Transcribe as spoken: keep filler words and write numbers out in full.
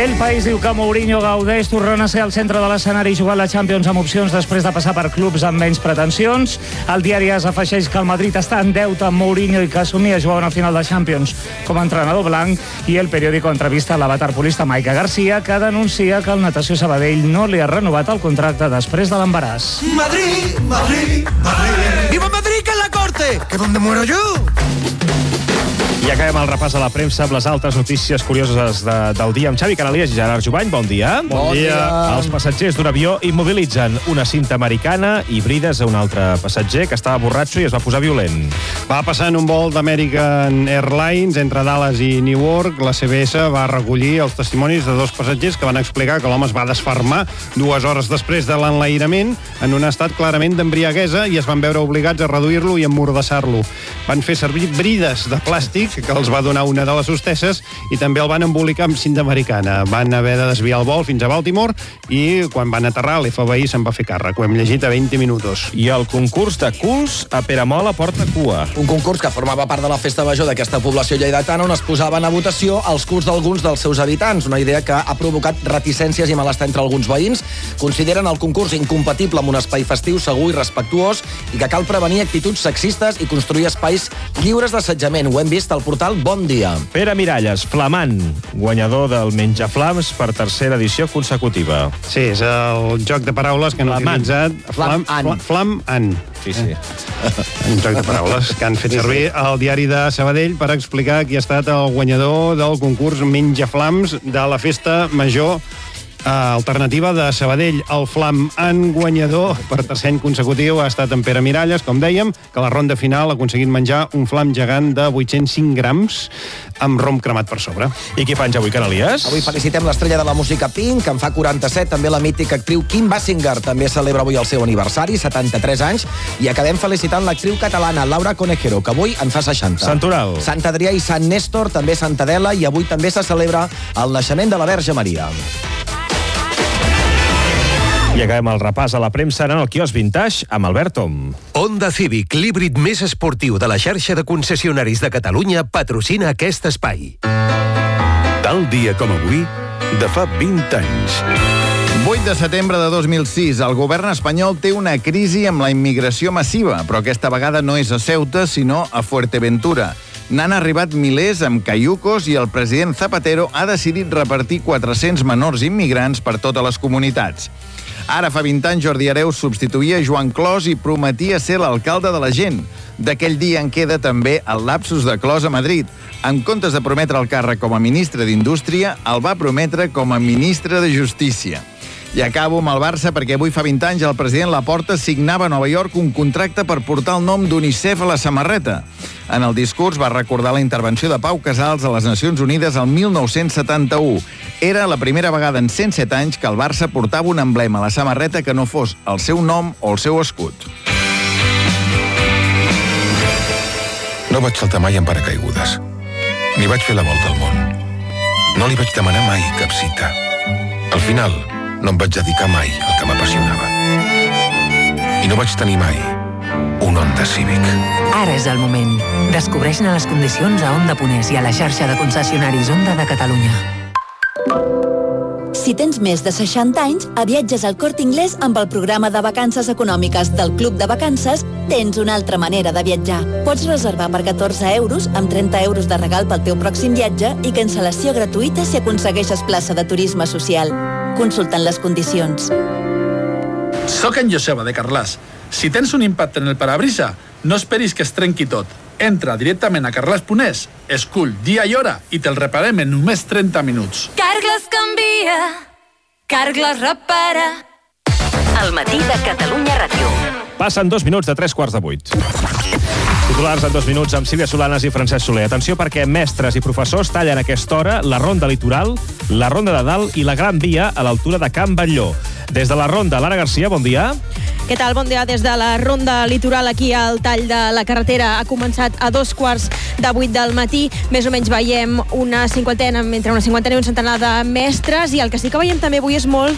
El País diu que Mourinho gaudeix tornant a ser al centre de l'escenari i jugar la Champions amb opcions després de passar per clubs amb menys pretensions. El diari AS afegeix que el Madrid està en deute amb Mourinho i que assumia jugar una final de Champions com a entrenador blanc. I el periòdico entrevista la waterpolista Maica García, que denuncia que el Natació Sabadell no li ha renovat el contracte després de l'embaràs. Madrid, Madrid, Madrid. ¡Viva Madrid, que es la corte! ¿Que dónde muero yo? I acabem el repàs a la premsa amb les altres notícies curioses de, del dia amb Xavi Canalies i Gerard Jubany. Bon dia. Bon dia. Els passatgers d'un avió immobilitzen una cinta americana i brides a un altre passatger que estava borratxo i es va posar violent. Va passar en un vol d'American Airlines entre Dallas i Newark. La C B S va recollir els testimonis de dos passatgers que van explicar que l'home es va desfermar dues hores després de l'enlairament en un estat clarament d'embriaguesa i es van veure obligats a reduir-lo i emmordassar-lo. Van fer servir brides de plàstic que els va donar una de les hostesses i també el van embolicar amb cinta americana. Van haver de desviar el vol fins a Baltimore i quan van aterrar l'F B I se'n va fer càrrec. Ho hem llegit a vint minuts. I el concurs de culs a Peramola porta cua. Un concurs que formava part de la festa major d'aquesta població lleidatana on es posaven a votació els culs d'alguns dels seus habitants. Una idea que ha provocat reticències i malestar entre alguns veïns. Consideren el concurs incompatible amb un espai festiu segur i respectuós i que cal prevenir actituds sexistes i construir espais lliures d'assetjament. Ho hem vist al portal Bon Dia. Pere Miralles, flamant, guanyador del Menjaflams per tercera edició consecutiva. Sí, és el joc de paraules que han Flamant. utilitzat... Flam an. Flam an. Sí, sí. Un joc de paraules que han fet servir al diari de Sabadell per explicar qui ha estat el guanyador del concurs Menjaflams de la festa major alternativa de Sabadell. El flam en guanyador per tercer any consecutiu ha estat en Pere Miralles, com dèiem, que a la ronda final ha aconseguit menjar un flam gegant de vuit-cents cinc grams amb rom cremat per sobre. I què fan ja avui, Canalies? Avui felicitem l'estrella de la música Pink, que en fa quaranta-set, també la mítica actriu Kim Basinger, també celebra avui el seu aniversari, setanta-tres anys, i acabem felicitant l'actriu catalana Laura Conejero, que avui en fa seixanta. Sant Oral. Sant Adrià i Sant Néstor, també Sant Adela, i avui també se celebra el naixement de la Verge Maria. I acabem el repàs a la premsa en el quiosc Vintage amb Albert Tom. Honda Civic, l'híbrid més esportiu de la xarxa de concessionaris de Catalunya, patrocina aquest espai. Tal dia com avui, de fa vint anys. vuit de setembre de dos mil sis, el govern espanyol té una crisi amb la immigració massiva, però aquesta vegada no és a Ceuta, sinó a Fuerteventura. N'han arribat milers amb caiucos i el president Zapatero ha decidit repartir quatre-cents menors immigrants per totes les comunitats. Ara fa vint anys Jordi Hereus substituïa Joan Clos i prometia ser l'alcalde de la gent. D'aquell dia en queda també el lapsus de Clos a Madrid. En comptes de prometre el càrrec com a ministre d'Indústria, el va prometre com a ministre de Justícia. I acabo amb el Barça perquè avui fa vint anys el president Laporta signava a Nova York un contracte per portar el nom d'UNICEF a la samarreta. En el discurs va recordar la intervenció de Pau Casals a les Nacions Unides el mil nou-cents setanta-u. Era la primera vegada en cent set anys que el Barça portava un emblema a la samarreta que no fos el seu nom o el seu escut. No vaig saltar mai en paracaigudes. Ni vaig fer la volta al món. No li vaig demanar mai cap cita. Al final, no em vaig dedicar mai al que m'apassionava. I no vaig tenir mai un Honda Civic. Ara és el moment. Descobreix-ne les condicions a Honda Ponés i a la xarxa de concessionaris Honda de Catalunya. Si tens més de seixanta anys, a Viatges al Corte Inglés amb el programa de vacances econòmiques del Club de Vacances tens una altra manera de viatjar. Pots reservar per catorze euros amb trenta euros de regal pel teu pròxim viatge i cancel·lació gratuïta si aconsegueixes plaça de turisme social. Consultant les condicions. Soc en Joseba, de Carràs. Si tens un impacte en el parabrisa, no esperis que es trenqui tot. Entra directament a carglass punt es, escull dia i hora i te'l reparem en només trenta minuts. Carglass canvia, Carglass repara. El matí de Catalunya Ràdio. Passen dos minuts de tres quarts de vuit. Titulars en dos minuts amb Sílvia Solanas i Francesc Soler. Atenció perquè mestres i professors tallen a aquesta hora la Ronda Litoral, la Ronda de Dalt i la Gran Via a l'altura de Can Batlló. Des de la Ronda, Lara Garcia, bon dia. Què tal? Bon dia. Des de la Ronda Litoral, aquí al tall de la carretera, ha començat a dos quarts de vuit del matí. Més o menys veiem una cinquantena, entre una cinquantena i un centenar de mestres, i el que sí que veiem també avui és molt